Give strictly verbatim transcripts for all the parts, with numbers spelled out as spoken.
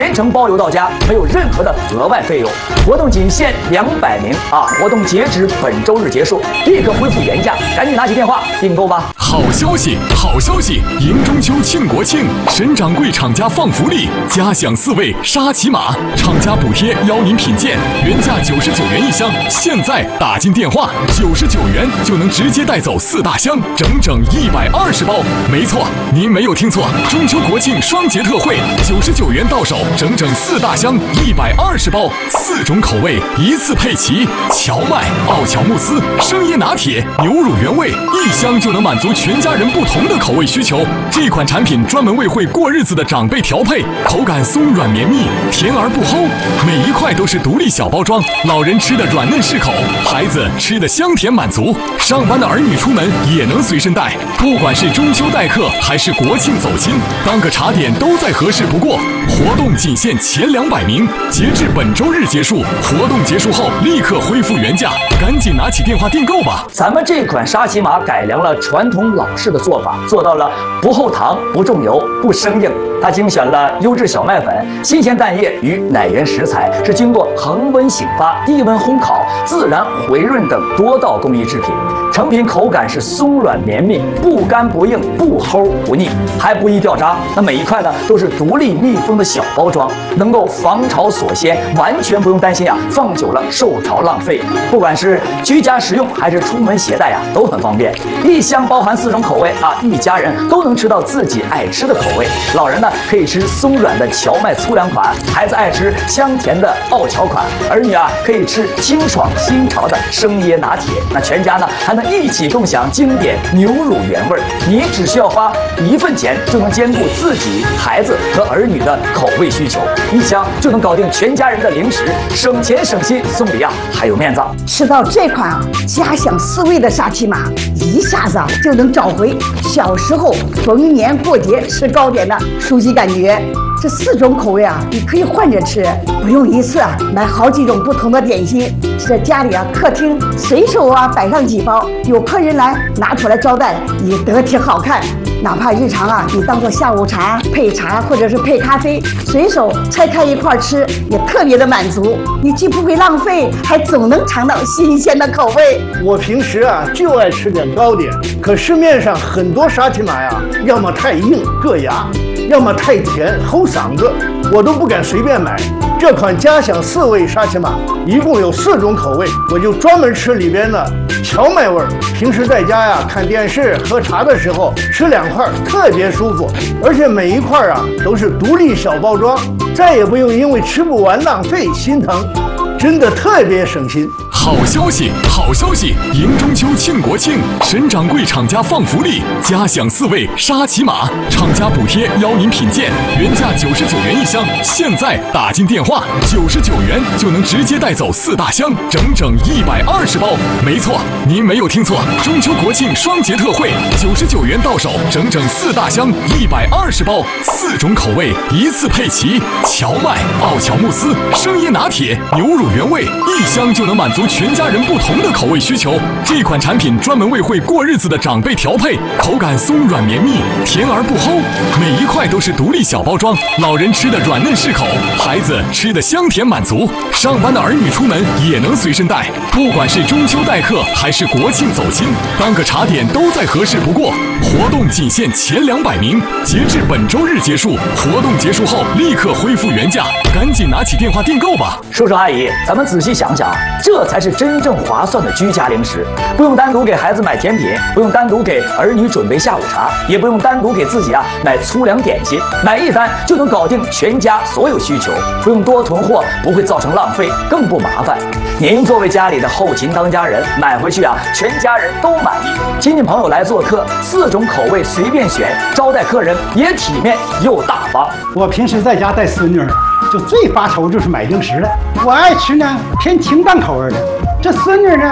全程包邮到家，没有任何的额外费用。活动仅限两百名啊！活动截止本周日结束，立刻恢复原价，赶紧拿起电话订购吧！ 好消息，好消息！迎中秋庆国庆，沈掌柜厂家放福利，嘉享四味沙琪玛，厂家补贴邀您品鉴，原价九十九元一箱，现在打进电话，九十九元就能直接带走四大箱，整整一百二十包。没错，您没有听错，中秋国庆双节特惠，九十九元到手，整整四大箱，一百二十包，四种口味一次配齐，荞麦、奥巧慕斯、生椰拿铁、牛乳原味，一箱就能满足全家人不同的口味需求。这款产品专门为会过日子的长辈调配，口感松软绵密，甜而不齁，每一块都是独立小包装，老人吃的软嫩适口，孩子吃的香甜满足，上班的儿女出门也能随身带。不管是中秋待客还是国庆走亲，当个茶点都再合适不过。活动仅限前两百名，截至本周日结束，活动结束后立刻恢复原价，赶紧拿起电话订购吧。 咱们这款沙琪玛改良了传统老式的做法，做到了不后糖、不重油、不生硬。它精选了优质小麦粉、新鲜蛋液与奶源食材，是经过恒温醒发、低温烘烤、自然回润等多道工艺制品。成品口感是松软绵密，不干不硬，不齁不腻，还不易掉渣。那每一块呢都是独立密封的小包装，能够防潮锁鲜，完全不用担心啊放久了受潮浪费。不管是居家食用还是出门携带啊，都很方便。一箱包含四种口味啊，一家人都能吃到自己爱吃的口味。老人呢可以吃松软的荞麦粗粮款，孩子爱吃香甜的奥巧款，儿女啊可以吃清爽新潮的生椰拿铁。那全家呢还能一起共享经典牛乳原味。你只需要花一份钱就能兼顾自己、孩子和儿女的口味需求，一箱就能搞定全家人的零食，省钱省心，送礼啊还有面子。 吃到这款啊嘉享四味的沙琪玛，一下子啊就能找回小时候逢年过节吃糕点的熟悉感觉。这四种口味啊，你可以换着吃，不用一次啊买好几种不同的点心。在家里啊、客厅随手啊摆上几包，有客人来拿出来招待，也得挺好看。哪怕日常啊，你当做下午茶、配茶或者是配咖啡，随手拆开一块吃，也特别的满足。你既不会浪费，还总能尝到新鲜的口味。 我平时啊就爱吃点糕点，可市面上很多沙琪玛呀，要么太硬硌牙，要么太甜齁嗓子，我都不敢随便买。这款嘉享四味沙琪玛一共有四种口味，我就专门吃里边的荞麦味儿。平时在家呀看电视、喝茶的时候吃两块特别舒服，而且每一块啊都是独立小包装，再也不用因为吃不完浪费心疼，真的特别省心。 好消息，好消息！迎中秋庆国庆，沈掌柜厂家放福利，嘉享四味沙琪玛，厂家补贴邀您品鉴，原价九十九元一箱，现在打进电话，九十九元就能直接带走四大箱，整整一百二十包。没错，您没有听错，中秋国庆双节特惠，九十九元到手，整整四大箱，一百二十包，四种口味一次配齐，荞麦、奥巧慕斯、生椰拿铁、牛乳原味，一箱就能满足全家人不同的口味需求。这款产品专门为会过日子的长辈调配，口感松软绵密，甜而不齁，每一块都是独立小包装，老人吃的软嫩适口，孩子吃的香甜满足，上班的儿女出门也能随身带。不管是中秋待客还是国庆走亲，当个茶点都再合适不过。活动仅限前两百名，截至本周日结束，活动结束后立刻恢复原价，赶紧拿起电话订购吧。 叔叔阿姨，咱们仔细想想，这才是真正划算的居家零食。不用单独给孩子买甜品，不用单独给儿女准备下午茶，也不用单独给自己啊买粗粮点心，买一单就能搞定全家所有需求，不用多囤货，不会造成浪费，更不麻烦。您作为家里的后勤当家人，买回去啊，全家人都满意。亲戚朋友来做客，四种口味随便选，招待客人也体面又大方。 我平时在家带孙女儿，就最发愁就是买零食了。我爱吃呢偏清淡口味的，这孙女呢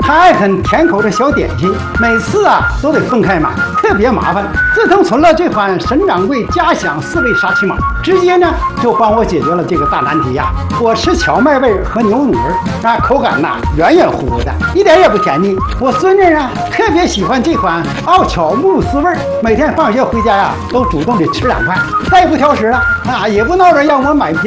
他爱啃甜口的小点心，每次啊都得分开买，特别麻烦。自从存了这款沈掌柜家享四味沙琪玛，直接呢就帮我解决了这个大难题呀、啊。我吃荞麦味和牛乳味，那口感呐软软乎乎的，一点也不甜腻。我孙女啊特别喜欢这款奥巧慕斯味，每天放学回家呀、啊、都主动的吃两块，再不挑食了啊也不闹着让我买别。